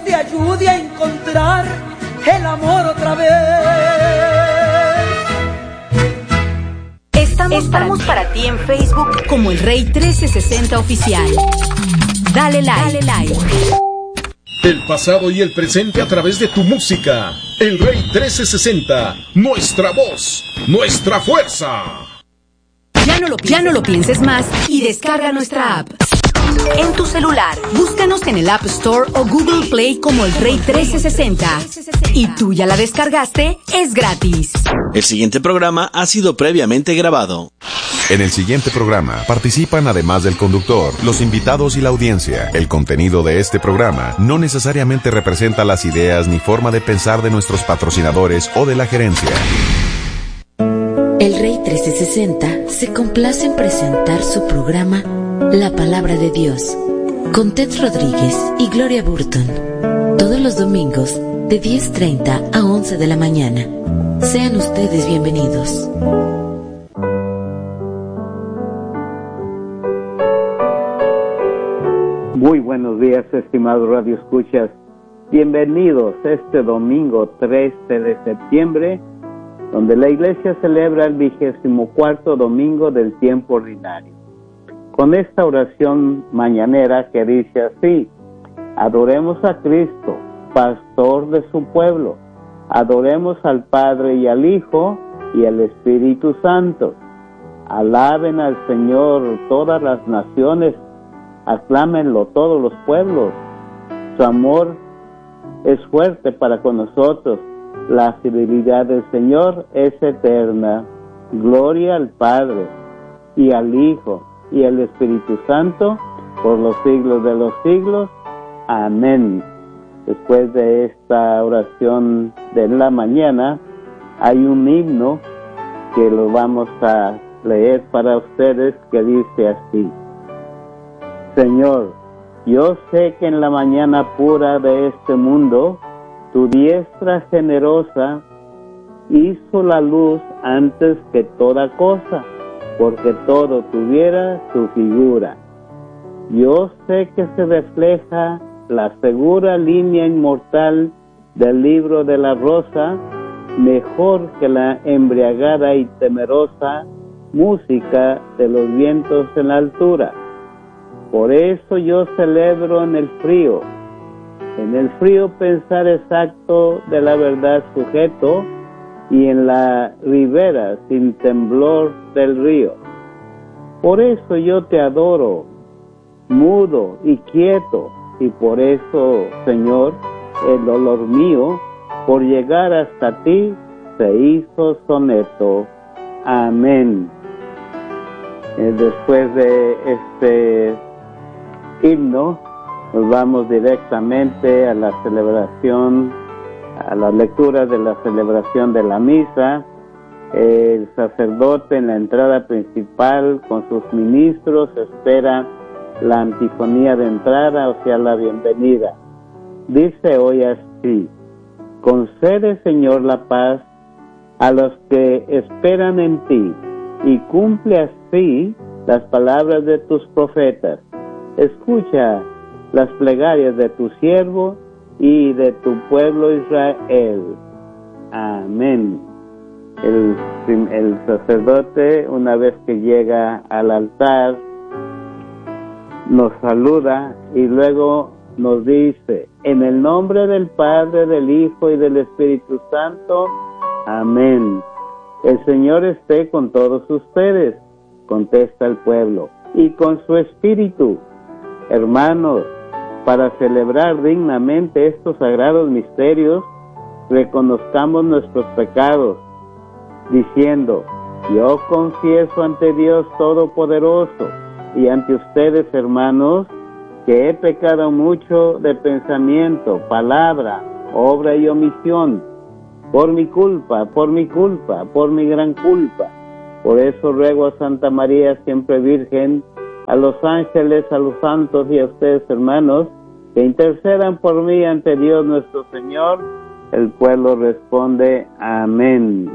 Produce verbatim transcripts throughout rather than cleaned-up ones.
te ayude a encontrar el amor otra vez. Estamos, Estamos para, para ti en Facebook como El Rey trece sesenta Oficial. Dale like. Dale like. El pasado y el presente a través de tu música. El Rey trece sesenta. Nuestra voz, nuestra fuerza. Ya no lo, ya no lo pienses más y descarga nuestra app. En tu celular, búscanos en el App Store o Google Play como El Rey trece sesenta. Y tú ya la descargaste, es gratis. El siguiente programa ha sido previamente grabado. En el siguiente programa participan, además del conductor, los invitados y la audiencia. El contenido de este programa no necesariamente representa las ideas ni forma de pensar de nuestros patrocinadores o de la gerencia. El Rey trece sesenta se complace en presentar su programa La Palabra de Dios con Ted Rodríguez y Gloria Burton, todos los domingos de diez treinta a once de la mañana. Sean ustedes bienvenidos. Muy buenos días, estimados radioescuchas. Bienvenidos este domingo trece de septiembre, donde la iglesia celebra el vigésimo cuarto domingo del tiempo ordinario. Con esta oración mañanera que dice así: adoremos a Cristo, pastor de su pueblo. Adoremos al Padre y al Hijo y al Espíritu Santo. Alaben al Señor todas las naciones, aclámenlo todos los pueblos. Su amor es fuerte para con nosotros. La fidelidad del Señor es eterna. Gloria al Padre y al Hijo y al Espíritu Santo por los siglos de los siglos. Amén. Después de esta oración de la mañana, hay un himno que lo vamos a leer para ustedes que dice así: Señor, yo sé que en la mañana pura de este mundo, tu diestra generosa hizo la luz antes que toda cosa, porque todo tuviera su figura. Yo sé que se refleja la segura línea inmortal del libro de la rosa, mejor que la embriagada y temerosa música de los vientos en la altura. Por eso yo celebro en el frío, en el frío pensar exacto de la verdad sujeto, y en la ribera sin temblor del río. Por eso yo te adoro, mudo y quieto, y por eso, Señor, el dolor mío, por llegar hasta ti, se hizo soneto. Amén. Eh, después de este himno, nos vamos directamente a la celebración, a la lectura de la celebración de la misa. El sacerdote en la entrada principal con sus ministros espera la antifonía de entrada, o sea, la bienvenida. Dice hoy así: concede, Señor, la paz a los que esperan en ti, y cumple así las palabras de tus profetas. Escucha las plegarias de tu siervo y de tu pueblo Israel. Amén. El, el sacerdote, una vez que llega al altar, nos saluda y luego nos dice: en el nombre del Padre, del Hijo y del Espíritu Santo. Amén. El Señor esté con todos ustedes, contesta el pueblo, y con su espíritu. Hermanos, para celebrar dignamente estos sagrados misterios, reconozcamos nuestros pecados, diciendo: yo confieso ante Dios Todopoderoso y ante ustedes, hermanos, que he pecado mucho de pensamiento, palabra, obra y omisión, por mi culpa, por mi culpa, por mi gran culpa. Por eso ruego a Santa María, siempre Virgen, a los ángeles, a los santos y a ustedes, hermanos, que intercedan por mí ante Dios nuestro Señor. El pueblo responde: amén.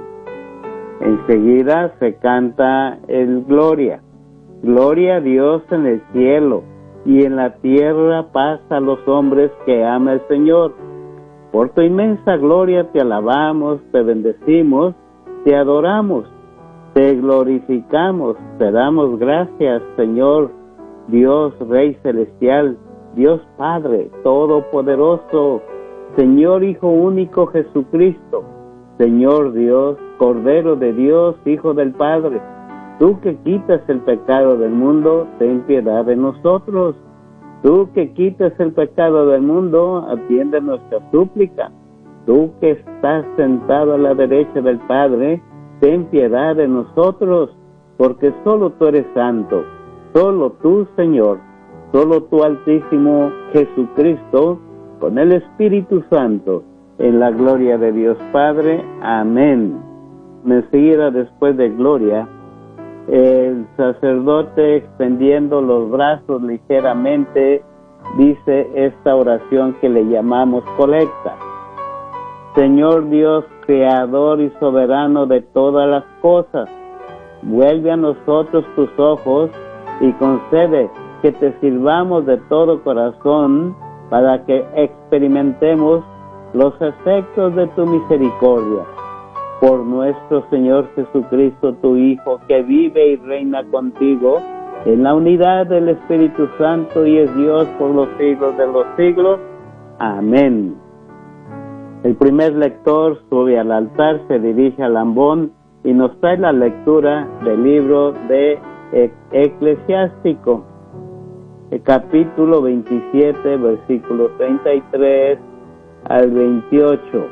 Enseguida se canta el Gloria. Gloria a Dios en el cielo, y en la tierra paz a los hombres que ama el Señor. Por tu inmensa gloria te alabamos, te bendecimos, te adoramos, te glorificamos, te damos gracias, Señor, Dios, Rey Celestial, Dios Padre Todopoderoso, Señor Hijo único Jesucristo, Señor Dios, Cordero de Dios, Hijo del Padre. Tú que quitas el pecado del mundo, ten piedad de nosotros. Tú que quitas el pecado del mundo, atiende nuestra súplica. Tú que estás sentado a la derecha del Padre, ten piedad de nosotros, porque solo tú eres santo, solo tú, Señor, solo tú, Altísimo Jesucristo, con el Espíritu Santo, en la gloria de Dios Padre. Amén. Enseguida, después de gloria, el sacerdote, extendiendo los brazos ligeramente, dice esta oración que le llamamos colecta. Señor Dios, creador y soberano de todas las cosas, vuelve a nosotros tus ojos y concede que te sirvamos de todo corazón para que experimentemos los efectos de tu misericordia. Por nuestro Señor Jesucristo, tu Hijo, que vive y reina contigo en la unidad del Espíritu Santo y es Dios por los siglos de los siglos. Amén. El primer lector sube al altar, se dirige al ambón y nos trae la lectura del libro de Eclesiástico, el capítulo veintisiete, versículos treinta y tres al veintiocho.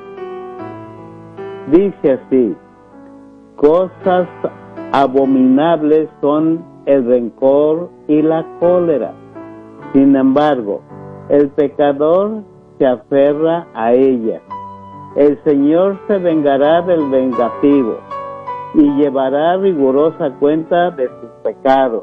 Dice así: cosas abominables son el rencor y la cólera. Sin embargo, el pecador se aferra a ella. El Señor se vengará del vengativo y llevará rigurosa cuenta de sus pecados.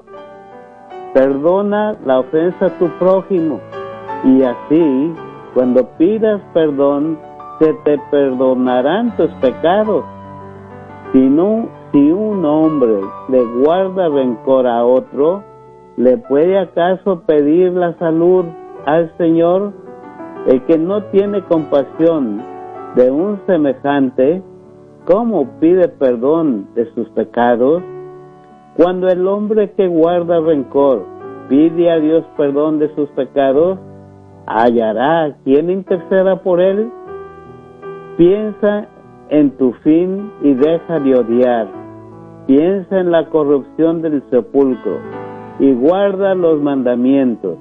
Perdona la ofensa a tu prójimo, y así, cuando pidas perdón, se te perdonarán tus pecados. Si no, si un hombre le guarda rencor a otro, ¿le puede acaso pedir la salud al Señor? El que no tiene compasión de un semejante, ¿cómo pide perdón de sus pecados? Cuando el hombre que guarda rencor pide a Dios perdón de sus pecados, ¿hallará quien interceda por él? Piensa en tu fin y deja de odiar. Piensa en la corrupción del sepulcro y guarda los mandamientos.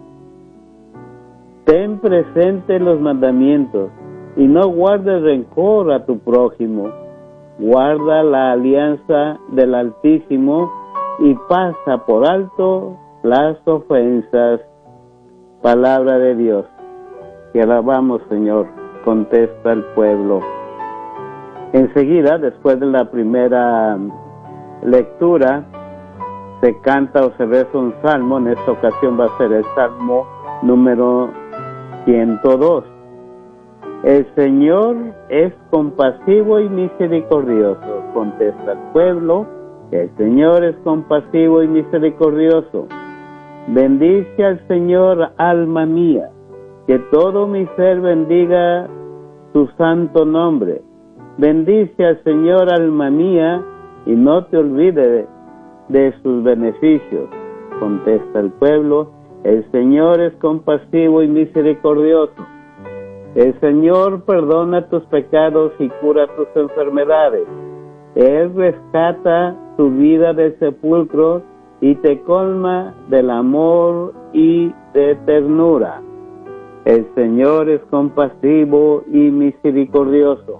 Ten presente los mandamientos y no guardes rencor a tu prójimo. Guarda la alianza del Altísimo y pasa por alto las ofensas. Palabra de Dios. Te alabamos, Señor, contesta el pueblo. Enseguida, después de la primera lectura, se canta o se reza un salmo. En esta ocasión va a ser el salmo número ciento dos. El Señor es compasivo y misericordioso, contesta el pueblo. El Señor es compasivo y misericordioso. Bendice al Señor, alma mía, que todo mi ser bendiga su santo nombre. Bendice al Señor, alma mía, y no te olvides de, de sus beneficios, contesta el pueblo. El Señor es compasivo y misericordioso. El Señor perdona tus pecados y cura tus enfermedades. Él rescata tu vida del sepulcro y te colma del amor y de ternura. El Señor es compasivo y misericordioso.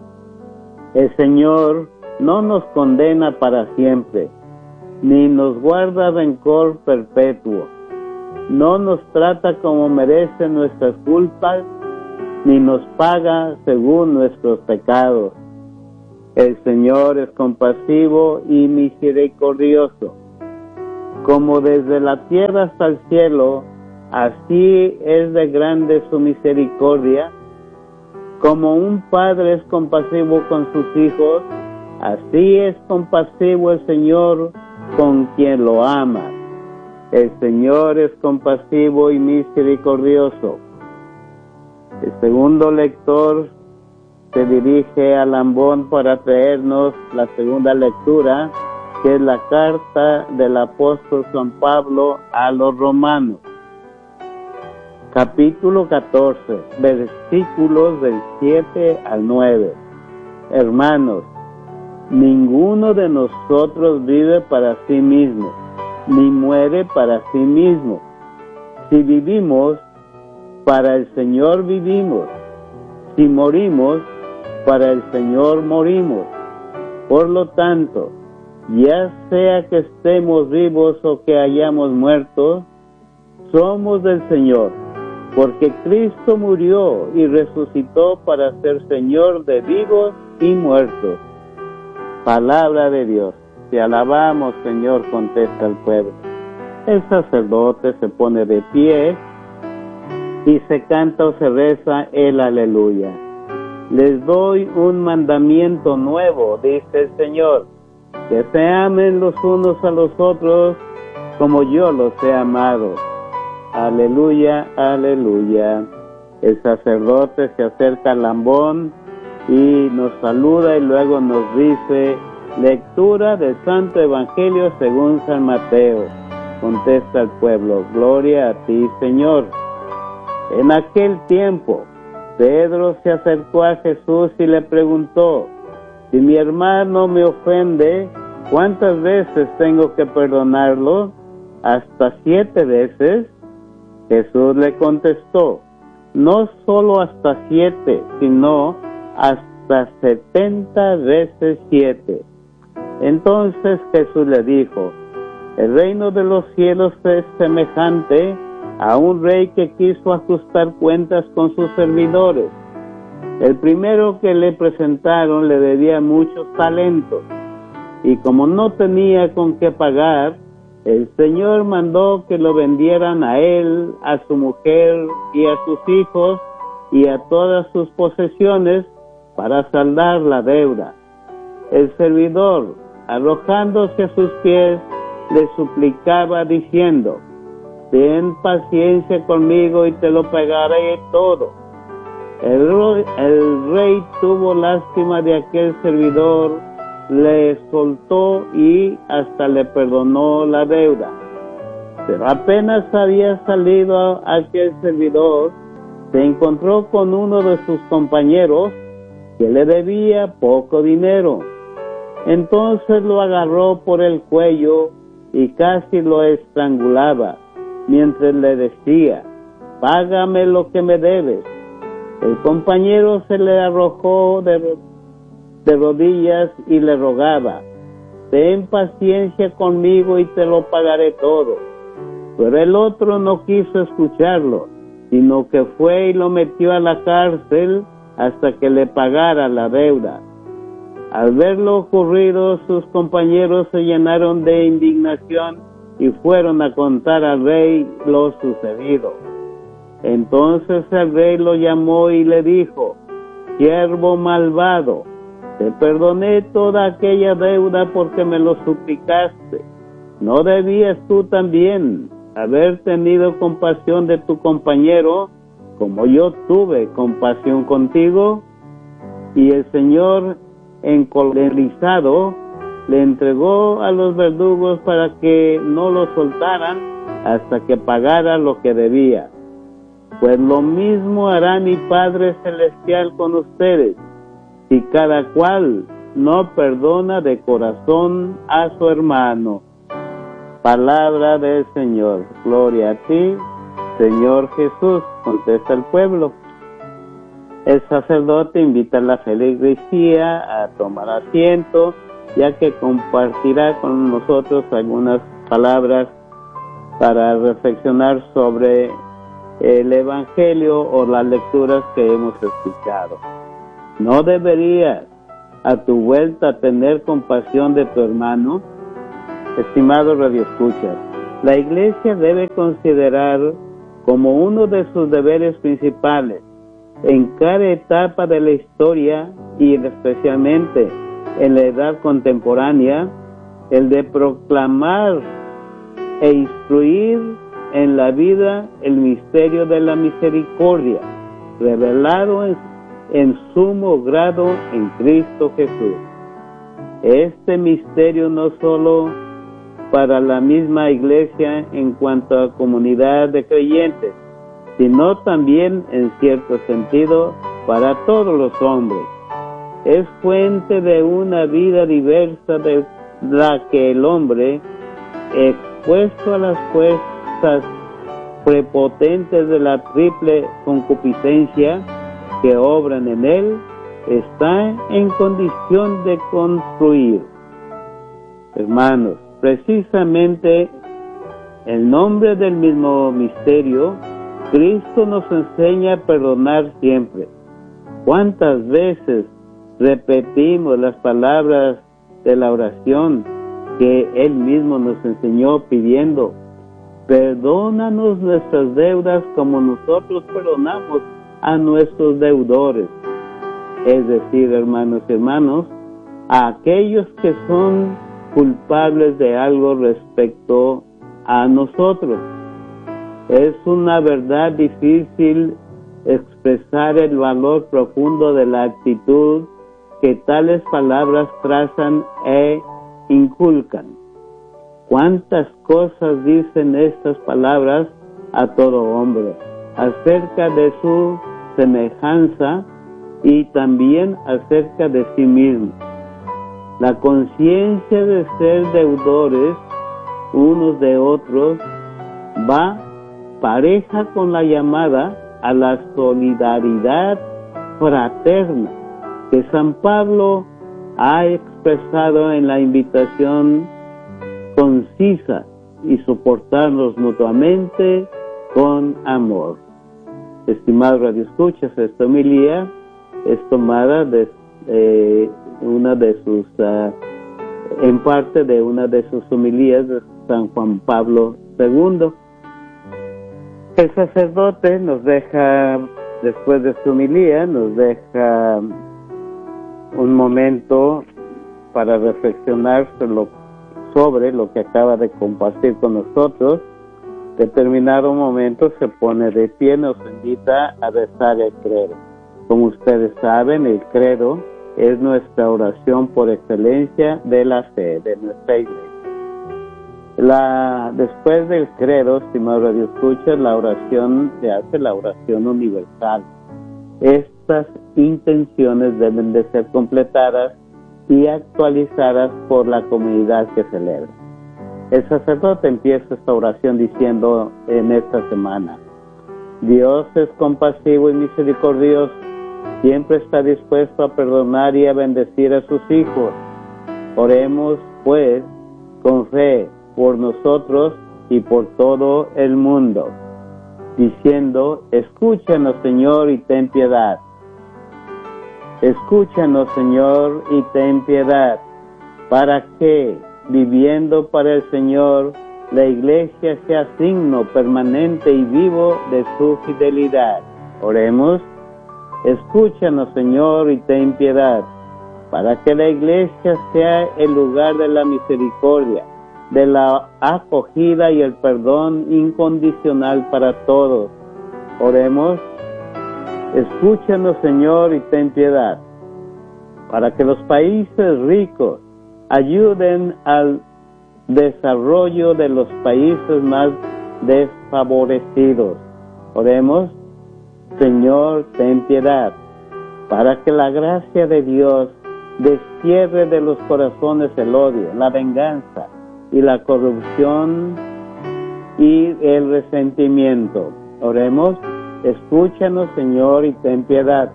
El Señor no nos condena para siempre, ni nos guarda rencor perpetuo. No nos trata como merecen nuestras culpas, ni nos paga según nuestros pecados. El Señor es compasivo y misericordioso. Como desde la tierra hasta el cielo, así es de grande su misericordia. Como un padre es compasivo con sus hijos, así es compasivo el Señor con quien lo ama. El Señor es compasivo y misericordioso. El segundo lector se dirige a Lambón para traernos la segunda lectura, que es la carta del apóstol San Pablo a los romanos. Capítulo catorce, versículos del siete al nueve. Hermanos, ninguno de nosotros vive para sí mismo, ni muere para sí mismo. Si vivimos, para el Señor vivimos. Si morimos, para el Señor morimos. Por lo tanto, ya sea que estemos vivos o que hayamos muerto, somos del Señor, porque Cristo murió y resucitó para ser Señor de vivos y muertos. Palabra de Dios. Te alabamos, Señor, contesta el pueblo. El sacerdote se pone de pie y se canta o se reza el aleluya. Les doy un mandamiento nuevo, dice el Señor, que se amen los unos a los otros como yo los he amado. Aleluya, aleluya. El sacerdote se acerca al Lambón y nos saluda y luego nos dice: lectura del Santo Evangelio según San Mateo. Contesta el pueblo: gloria a ti, Señor. En aquel tiempo, Pedro se acercó a Jesús y le preguntó: si mi hermano me ofende, ¿cuántas veces tengo que perdonarlo? ¿Hasta siete veces? Jesús le contestó: no solo hasta siete, sino hasta setenta veces siete. Entonces Jesús le dijo: el reino de los cielos es semejante a un rey que quiso ajustar cuentas con sus servidores. El primero que le presentaron le debía muchos talentos, y como no tenía con qué pagar, el Señor mandó que lo vendieran a él, a su mujer y a sus hijos y a todas sus posesiones para saldar la deuda. El servidor, arrojándose a sus pies, le suplicaba diciendo: ten paciencia conmigo y te lo pagaré todo. El rey, el rey tuvo lástima de aquel servidor, le soltó y hasta le perdonó la deuda. Pero apenas había salido aquel servidor, se encontró con uno de sus compañeros que le debía poco dinero. Entonces lo agarró por el cuello y casi lo estrangulaba, mientras le decía: págame lo que me debes. El compañero se le arrojó de, de rodillas y le rogaba: ten paciencia conmigo y te lo pagaré todo. Pero el otro no quiso escucharlo, sino que fue y lo metió a la cárcel hasta que le pagara la deuda. Al ver lo ocurrido, sus compañeros se llenaron de indignación y fueron a contar al rey lo sucedido. Entonces el rey lo llamó y le dijo: siervo malvado, te perdoné toda aquella deuda porque me lo suplicaste. ¿No debías tú también haber tenido compasión de tu compañero, como yo tuve compasión contigo? Y el Señor, encolerizado, le entregó a los verdugos para que no lo soltaran hasta que pagara lo que debía. Pues lo mismo hará mi Padre Celestial con ustedes, si cada cual no perdona de corazón a su hermano. Palabra del Señor. Gloria a ti, Señor Jesús, contesta el pueblo. El sacerdote invita a la feligresía a tomar asiento, ya que compartirá con nosotros algunas palabras para reflexionar sobre el Evangelio o las lecturas que hemos escuchado. ¿No deberías a tu vuelta tener compasión de tu hermano? Estimado radioescuchas, la Iglesia debe considerar como uno de sus deberes principales en cada etapa de la historia y especialmente en la edad contemporánea, el de proclamar e instruir en la vida el misterio de la misericordia, revelado en, en sumo grado en Cristo Jesús. Este misterio no solo para la misma iglesia en cuanto a comunidad de creyentes, sino también en cierto sentido para todos los hombres. Es fuente de una vida diversa de la que el hombre, expuesto a las fuerzas prepotentes de la triple concupiscencia que obran en él, está en condición de construir. Hermanos, precisamente en nombre del mismo misterio, Cristo nos enseña a perdonar siempre. ¿Cuántas veces repetimos las palabras de la oración que Él mismo nos enseñó pidiendo: perdónanos nuestras deudas como nosotros perdonamos a nuestros deudores? Es decir, hermanos y hermanos, a aquellos que son culpables de algo respecto a nosotros. Es una verdad difícil expresar el valor profundo de la actitud que tales palabras trazan e inculcan. ¿Cuántas cosas dicen estas palabras a todo hombre acerca de su semejanza y también acerca de sí mismo? La conciencia de ser deudores unos de otros va pareja con la llamada a la solidaridad fraterna que San Pablo ha expresado en la invitación concisa: y soportarnos mutuamente con amor. Estimados radioescuchas, esta homilía es tomada de eh, una de sus, uh, en parte de una de sus homilías de San Juan Pablo segundo. El sacerdote nos deja, después de su homilía, nos deja un momento para reflexionar sobre lo, sobre lo que acaba de compartir con nosotros. Determinado momento se pone de pie, nos invita a rezar el credo. Como ustedes saben, el credo es nuestra oración por excelencia de la fe, de nuestra iglesia. La, después del credo, estimados radioescuchas, la oración se hace la oración universal. Estas intenciones deben de ser completadas y actualizadas por la comunidad que celebra. El sacerdote empieza esta oración diciendo en esta semana: Dios es compasivo y misericordioso, siempre está dispuesto a perdonar y a bendecir a sus hijos. Oremos, pues, con fe por nosotros y por todo el mundo, diciendo: escúchanos, Señor, y ten piedad. Escúchanos, Señor, y ten piedad, para que, viviendo para el Señor, la Iglesia sea signo permanente y vivo de su fidelidad. Oremos: escúchanos, Señor, y ten piedad, para que la Iglesia sea el lugar de la misericordia, de la acogida y el perdón incondicional para todos. Oremos: escúchanos, Señor, y ten piedad, para que los países ricos ayuden al desarrollo de los países más desfavorecidos. Oremos: Señor, ten piedad, para que la gracia de Dios destierre de los corazones el odio, la venganza y la corrupción y el resentimiento. Oremos: escúchanos, Señor, y ten piedad.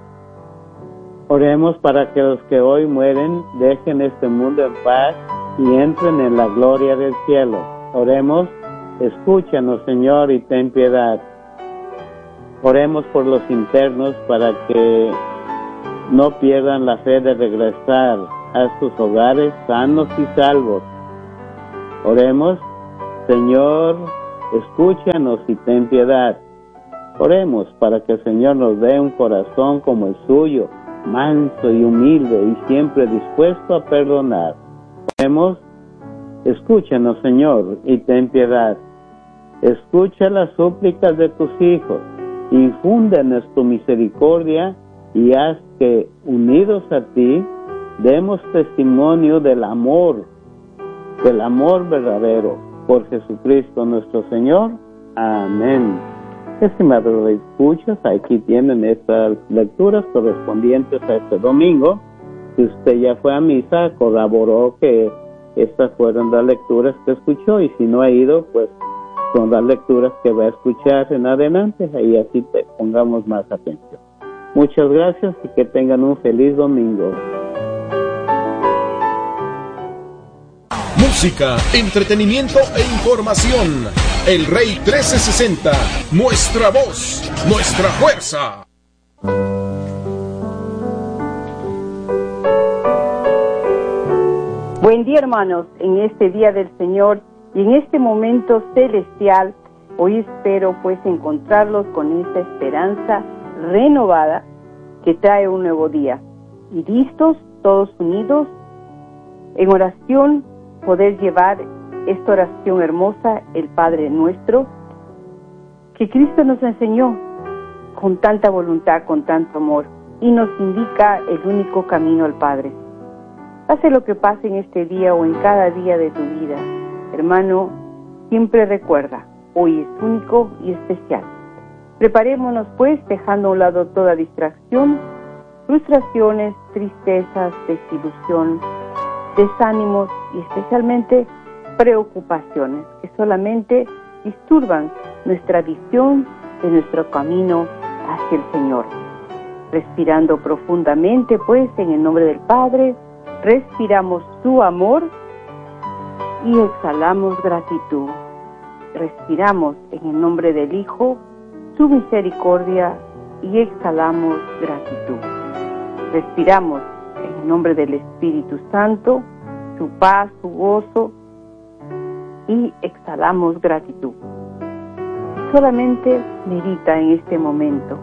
Oremos para que los que hoy mueren dejen este mundo en paz y entren en la gloria del cielo. Oremos: escúchanos, Señor, y ten piedad. Oremos por los internos para que no pierdan la fe de regresar a sus hogares sanos y salvos. Oremos: Señor, escúchanos y ten piedad. Oremos para que el Señor nos dé un corazón como el suyo, manso y humilde y siempre dispuesto a perdonar. Oremos: Escúchanos, Señor, y ten piedad. Escucha las súplicas de tus hijos, infúndenos tu misericordia y haz que, unidos a ti, demos testimonio del amor, del amor verdadero, por Jesucristo nuestro Señor. Amén. Estimados escuchas, aquí tienen estas lecturas correspondientes a este domingo. Si usted ya fue a misa, corroboró que estas fueron las lecturas que escuchó, y si no ha ido, pues son las lecturas que va a escuchar en adelante, y así te pongamos más atención. Muchas gracias y que tengan un feliz domingo. Música, entretenimiento e información. El Rey trece sesenta, nuestra voz, nuestra fuerza. Buen día, hermanos, en este día del Señor y en este momento celestial. Hoy espero pues encontrarlos con esta esperanza renovada que trae un nuevo día, y listos, todos unidos en oración, poder llevar esta oración hermosa, el Padre Nuestro, que Cristo nos enseñó con tanta voluntad, con tanto amor, y nos indica el único camino al Padre. Pase lo que pase en este día o en cada día de tu vida, hermano, siempre recuerda, hoy es único y especial. Preparémonos pues, dejando a un lado toda distracción, frustraciones, tristezas, desilusión, desánimos y especialmente preocupaciones que solamente disturban nuestra visión de nuestro camino hacia el Señor. Respirando profundamente pues, en el nombre del Padre, respiramos su amor y exhalamos gratitud. Respiramos en el nombre del Hijo, su misericordia, y exhalamos gratitud. Respiramos en el nombre del Espíritu Santo, su paz, su gozo, y exhalamos gratitud. Solamente medita en este momento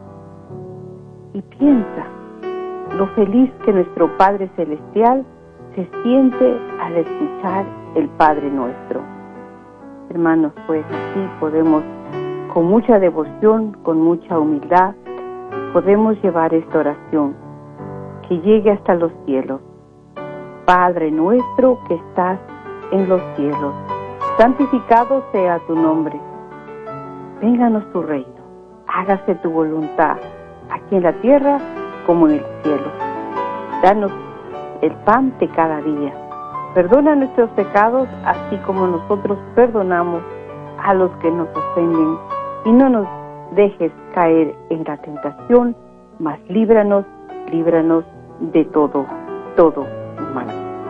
y piensa lo feliz que nuestro Padre Celestial se siente al escuchar el Padre Nuestro. Hermanos, pues así podemos, con mucha devoción, con mucha humildad, podemos llevar esta oración que llegue hasta los cielos. Padre nuestro que estás en los cielos, santificado sea tu nombre. Vénganos tu reino, hágase tu voluntad, aquí en la tierra como en el cielo. Danos el pan de cada día. Perdona nuestros pecados, así como nosotros perdonamos a los que nos ofenden. Y no nos dejes caer en la tentación, mas líbranos, líbranos de todo, todo mal.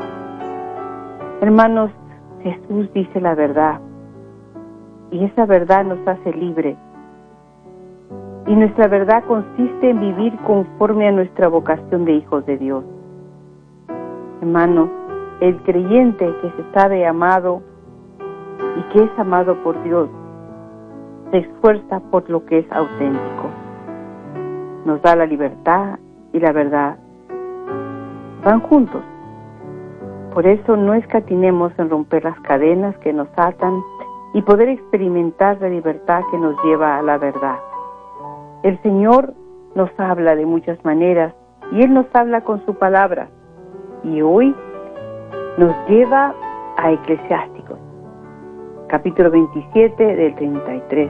Hermanos, Jesús dice la verdad, y esa verdad nos hace libre. Y nuestra verdad consiste en vivir conforme a nuestra vocación de hijos de Dios. Hermanos, el creyente que se sabe amado y que es amado por Dios, se esfuerza por lo que es auténtico. Nos da la libertad y la verdad. Van juntos. Por eso no escatimemos en romper las cadenas que nos atan y poder experimentar la libertad que nos lleva a la verdad. El Señor nos habla de muchas maneras y Él nos habla con su palabra. Y hoy nos lleva a Eclesiásticos, capítulo veintisiete del treinta y tres.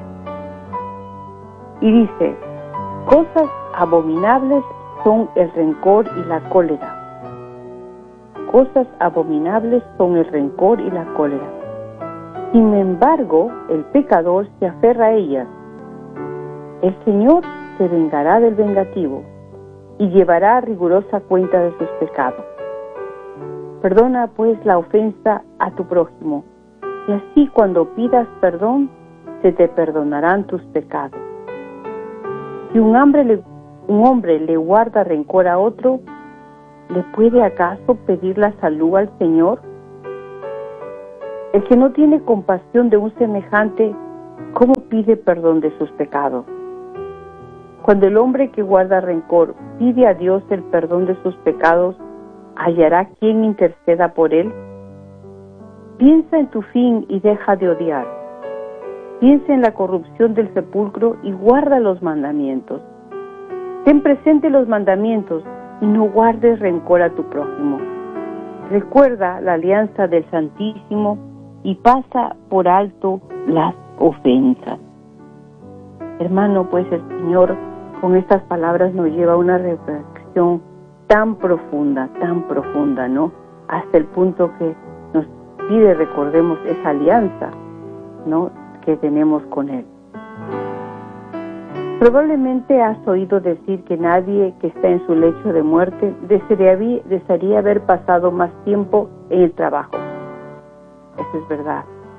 Y dice, cosas abominables son el rencor y la cólera. Cosas abominables son el rencor y la cólera. Sin embargo, el pecador se aferra a ellas. El Señor se vengará del vengativo y llevará rigurosa cuenta de sus pecados. Perdona pues la ofensa a tu prójimo, y así cuando pidas perdón, se te perdonarán tus pecados. Si un hombre le, un hombre le guarda rencor a otro, ¿le puede acaso pedir la salud al Señor? El que no tiene compasión de un semejante, ¿cómo pide perdón de sus pecados? Cuando el hombre que guarda rencor pide a Dios el perdón de sus pecados, ¿hallará quien interceda por él? Piensa en tu fin y deja de odiar. Piensa en la corrupción del sepulcro y guarda los mandamientos. Ten presente los mandamientos y no guardes rencor a tu prójimo. Recuerda la alianza del Santísimo y pasa por alto las ofensas. Hermano, pues el Señor con estas palabras nos lleva a una reflexión tan profunda, tan profunda, ¿no? Hasta el punto que nos pide recordemos esa alianza, ¿no?, que tenemos con Él. Probablemente has oído decir que nadie que está en su lecho de muerte desearía, desearía haber pasado más tiempo en el trabajo. Eso es verdad.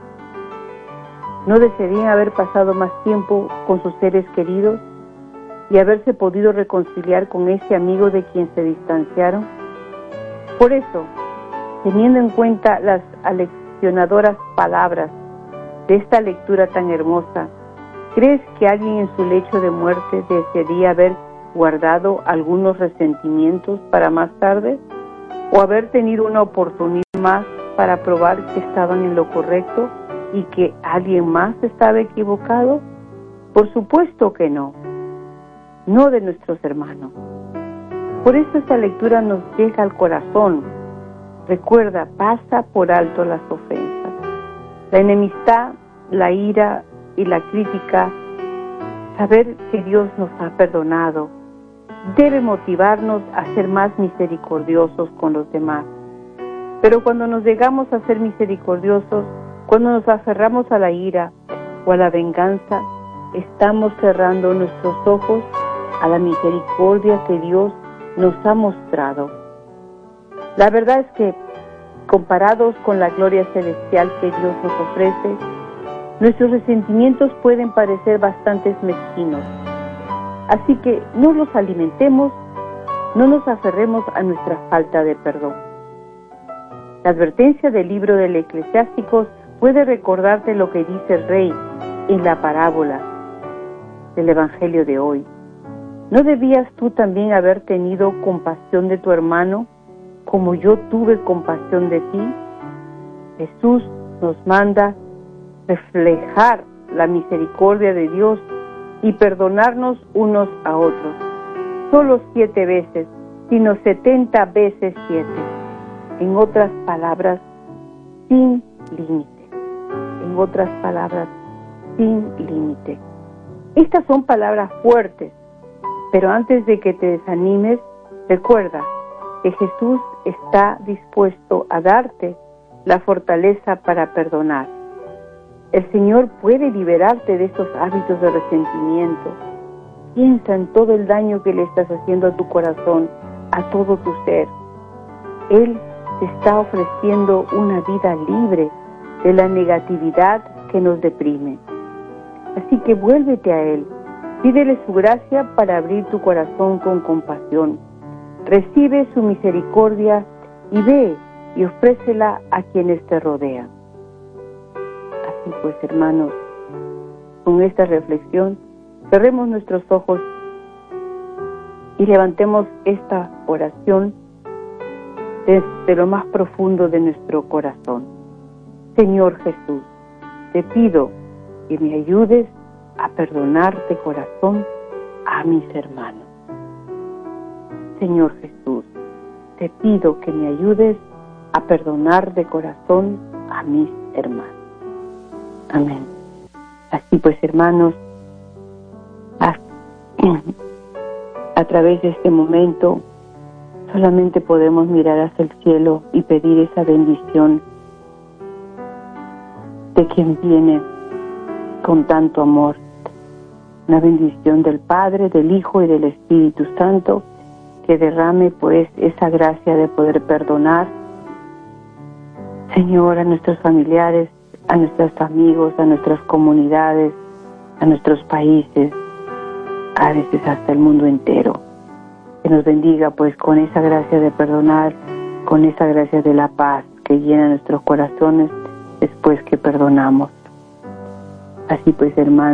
No desearían haber pasado más tiempo con sus seres queridos y haberse podido reconciliar con ese amigo de quien se distanciaron. Por eso, teniendo en cuenta las aleccionadoras palabras de esta lectura tan hermosa, ¿crees que alguien en su lecho de muerte desearía haber guardado algunos resentimientos para más tarde? ¿O haber tenido una oportunidad más para probar que estaban en lo correcto y que alguien más estaba equivocado? Por supuesto que no. No de nuestros hermanos. Por eso esta lectura nos llega al corazón. Recuerda, pasa por alto las ofensas. La enemistad, la ira y la crítica, saber que Dios nos ha perdonado, debe motivarnos a ser más misericordiosos con los demás. Pero cuando nos llegamos a ser misericordiosos, cuando nos aferramos a la ira o a la venganza, estamos cerrando nuestros ojos a la misericordia que Dios nos ha mostrado. La verdad es que, comparados con la gloria celestial que Dios nos ofrece, nuestros resentimientos pueden parecer bastante mezquinos. Así que no los alimentemos, no nos aferremos a nuestra falta de perdón. La advertencia del libro del Eclesiásticos puede recordarte lo que dice el rey en la parábola del Evangelio de hoy. ¿No debías tú también haber tenido compasión de tu hermano como yo tuve compasión de ti? Jesús nos manda reflejar la misericordia de Dios y perdonarnos unos a otros. Solo siete veces, sino setenta veces siete. En otras palabras, sin límite. En otras palabras, sin límite. Estas son palabras fuertes, pero antes de que te desanimes, recuerda que Jesús está dispuesto a darte la fortaleza para perdonar. El Señor puede liberarte de estos hábitos de resentimiento. Piensa en todo el daño que le estás haciendo a tu corazón, a todo tu ser. Él te está ofreciendo una vida libre de la negatividad que nos deprime. Así que vuélvete a Él. Pídele su gracia para abrir tu corazón con compasión. Recibe su misericordia y ve y ofrécela a quienes te rodean. Así pues, hermanos, con esta reflexión, cerremos nuestros ojos y levantemos esta oración desde lo más profundo de nuestro corazón. Señor Jesús, te pido que me ayudes a perdonar de corazón a mis hermanos. Señor Jesús, te pido que me ayudes a perdonar de corazón a mis hermanos. Amén. Así pues, hermanos, a, a través de este momento solamente podemos mirar hacia el cielo y pedir esa bendición de quien viene con tanto amor. Una bendición del Padre, del Hijo y del Espíritu Santo, que derrame pues esa gracia de poder perdonar, Señor, a nuestros familiares, a nuestros amigos, a nuestras comunidades, a nuestros países, a veces hasta el mundo entero. Que nos bendiga pues con esa gracia de perdonar, con esa gracia de la paz que llena nuestros corazones después que perdonamos. Así pues, hermanos,